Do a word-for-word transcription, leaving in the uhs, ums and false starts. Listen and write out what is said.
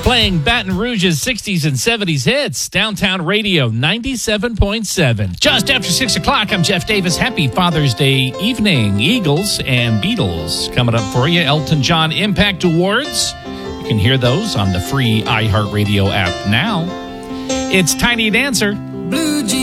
Playing Baton Rouge's sixties and seventies hits. Downtown Radio ninety-seven point seven. Just after six o'clock, I'm Jeff Davis. Happy Father's Day evening. Eagles and Beatles coming up for you. Elton John Impact Awards. You can hear those on the free iHeartRadio app now. It's Tiny Dancer. Blue